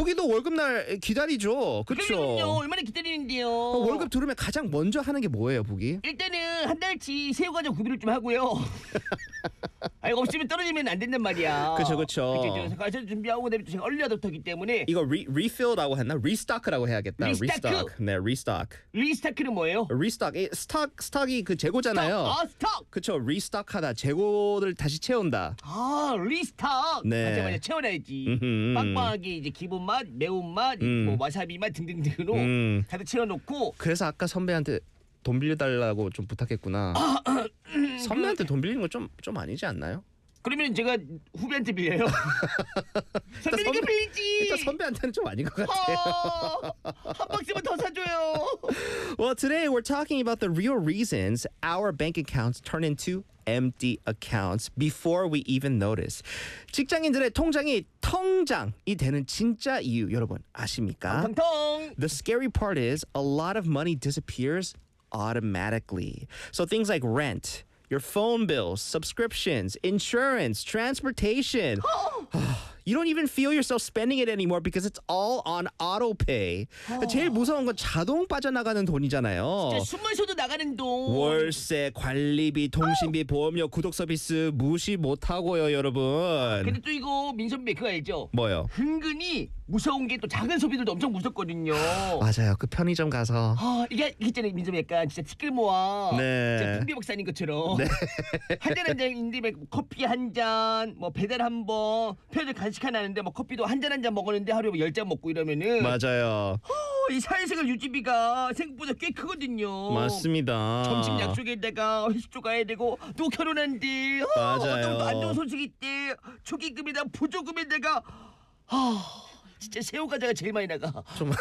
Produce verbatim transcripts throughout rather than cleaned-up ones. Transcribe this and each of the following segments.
부기도 월급날 기다리죠. 그렇죠. 그럼요. 얼마나 기다리는데요. 어, 월급 들으면 가장 먼저 하는 게 뭐예요, 부기? 일단은 한 달치 새우과자 구비를 좀 하고요. 아 이거 없으면 떨어지면 안 된단 말이야. 그쵸, 그쵸. 그쵸. 과자 준비하고 그다음에 또 제가 얼리 어댑터기 때문에. 이거 리, refill라고 했나? restock라고 해야겠다. 리스타크. restock. 네, restock. 리스타크는 뭐예요? restock. 이 스톡 스톡이 그 재고잖아요. 아 스톡. 그쵸. restock하다. 재고를 다시 채운다. 아 리스탁. 네. 맞아 맞아 채워놔야지. 음흠. 빵빵하게 이제 기본 맛, 매운 맛, 음. 뭐 와사비 맛 등등등으로 음. 다들 채워놓고. 그래서 아까 선배한테 돈 빌려달라고 좀 부탁했구나. 선배한테 돈 빌리는 건 좀 좀 아니지 않나요? 그러면 제가 후배한테 빌려요. 선배니까 선배- 빌리지. 일단 선배한테는 좀 아닌 것 같아요. 아, 한 박스만 더 사줘요. Well, today we're talking about the real reasons our bank accounts turn into empty accounts before we even notice. 직장인들의 통장이 텅장이 되는 진짜 이유 여러분 아십니까? 텅텅. The scary part is a lot of money disappears automatically. So things like rent, your phone bills, subscriptions, insurance, transportation. You don't even feel yourself spending it anymore because it's all on auto pay. 제일 무서운 건 자동 빠져나가는 돈이잖아요. 진짜 숨만 쉬어도 나가는 돈. 월세, 관리비, 통신비, 보험료, 구독 서비스 무시 못하고요, 여러분. 근데 또 이거 민선배 그거 알죠? 뭐요? 은근히 무서운 게 또 작은 소비들도 엄청 무섭거든요. 맞아요. 그 편의점 가서 아 이게 있잖아요 민선배 약간 진짜 티끌 모아. 네. 진짜 붕대 박사님 것처럼. 한 잔 한 잔인데 막 커피 한 잔, 뭐 배달 한 번, 편의점 간식 하나 하는데 뭐 커피도 한 잔 한 잔 먹었는데 하루에 뭐 열 잔 먹고 이러면은. 맞아요. 어, 이 사회생활 유지비가 생각보다 꽤 크거든요. 맞습니다. 점심 약속에다가 회식도 가야 되고 또 결혼한대. 어, 맞아요. 어떤 안 좋은 소식 있대. 초기금에다 보조금에다가 아 진짜 새우 과자가 제일 많이 나가. 좀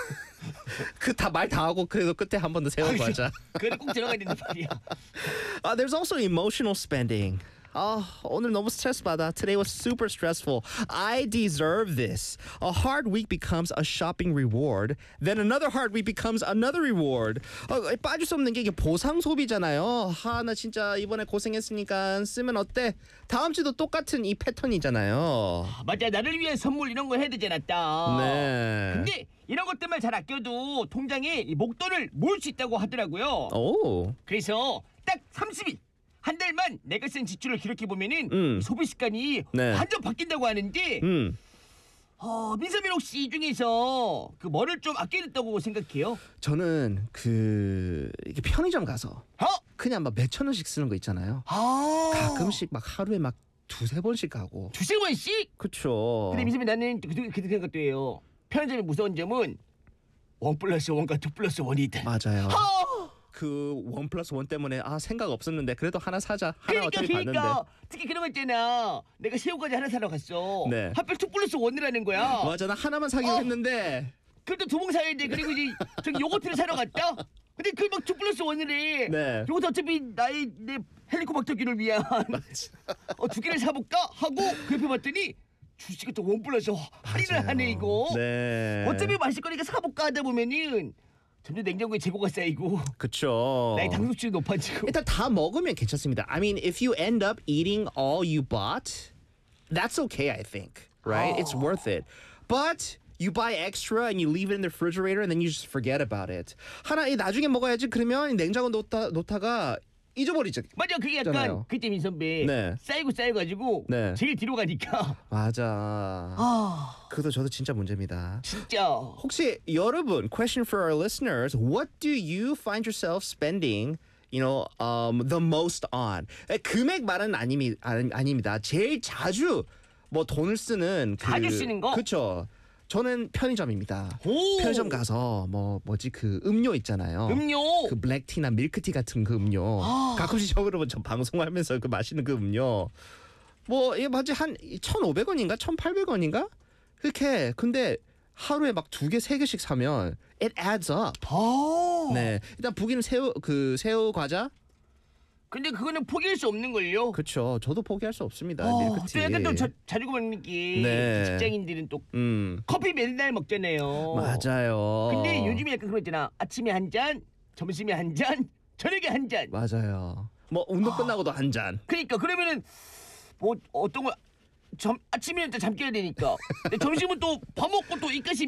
그 다 말 다 하고 그래도 끝에 한 번 더 세워 가자. 그래 꼭 들어가야 된단 말이야. Uh, there's also emotional spending. 아, 오늘 너무 스트레스 받아. Today was super stressful. I deserve this. A hard week becomes a shopping reward. Then another hard week becomes another reward. 어, 빠질 수 없는 게 이게 보상 소비잖아요. 아, 나 진짜 이번에 고생했으니까 쓰면 어때? 다음 주도 똑같은 이 패턴이잖아요. 맞아 나를 위한 선물 이런 거 해야 되잖아 딱. 네. 근데 이런 것들만 잘 아껴도 통장에 이 목돈을 모을 수 있다고 하더라고요. 오. 그래서 딱 삼십 일 한 달만 내가 쓴 지출을 기록해 보면은 음. 소비 습관이 네. 완전 바뀐다고 하는데 음. 어, 민서민 혹시 이 중에서 그 뭐를 좀 아껴냈다고 생각해요? 저는 그 이게 편의점 가서 어? 그냥 막 몇천 원씩 쓰는 거 있잖아요. 아 가끔씩 막 하루에 막 두세 번씩 가고. 두세 번씩? 그쵸. 근데 민서민 나는 그, 그, 그 생각도 해요. 편의점의 무서운 점은 원 플러스 원과 투 플러스 원이다. 맞아요. 아! 그 원 플러스 원 때문에 아 생각 없었는데 그래도 하나 사자. 하나 그러니까 어차피 그러니까 봤는데. 특히 그런 거 있잖아. 내가 새우까지 하나 사러 갔어. 네. 하필 투 플러스 원이라는 거야. 맞아 나 하나만 사기로 어. 했는데. 그래도 두 봉 사야 돼. 그리고 이제 저기 요거트를 사러 갔다. 근데 그 막 투 플러스 원이래. 네. 요거트 어차피 나의 내 헬리코박터기를 위한 어, 두 개를 사볼까 하고 그 옆에 봤더니 주식이 또 원 플러스 할인을 맞아요. 하네 이거. 네. 어차피 마실 거니까 사볼까 하다 보면은 점점 냉장고에 재고가 쌓이고 그쵸. 나의 당수치도 높아지고. 일단 다 먹으면 괜찮습니다. I mean, if you end up eating all you bought, that's okay, I think. Right? It's worth it. But you buy extra and you leave it in the refrigerator and then you just forget about it. 하나 이 나중에 먹어야지 그러면 냉장고 놓다 놓다가 잊어버리죠. 맞아 그게 약간 있잖아요. 그때 민선배 네. 쌓이고 쌓여가지고 네. 제일 뒤로 가니까 맞아. 아 그것도 저도 진짜 문제입니다. 진짜 혹시 여러분, question for our listeners, what do you find yourself spending, you know, um, the most on? 금액 말은 아님이, 아니, 아닙니다. 제일 자주 뭐 돈을 쓰는 그, 자주 쓰는 거? 그렇죠. 저는 편의점입니다. 오! 편의점 가서 뭐 뭐지 그 음료 있잖아요. 음료 그 블랙티나 밀크티 같은 그 음료. 아. 가끔씩 저 그러면 저 방송하면서 그 마시는 그 음료. 뭐 이게 맞지 한 천오백 원인가 천팔백 원인가? 그렇게. 근데 하루에 막 두 개, 세 개씩 사면 it adds up. 아 네. 일단 부기는 새우 그 새우 과자? 근데 그거는 포기할 수 없는 걸요. 그렇죠. 저도 포기할 수 없습니다. 어, 밀크티. 또 약간 또 자, 자주 먹는 게 네. 직장인들은 또 음. 커피 맨날 먹잖아요. 맞아요. 근데 요즘에 약간 그거 있잖아. 아침에 한 잔, 점심에 한 잔, 저녁에 한 잔. 맞아요. 뭐 운동 끝나고도 한 잔. 그러니까 그러면은 뭐 어떤 거 점, 아침에는 또 잠 깨야 되니까. 근데 점심은 또 밥 먹고 또 입가심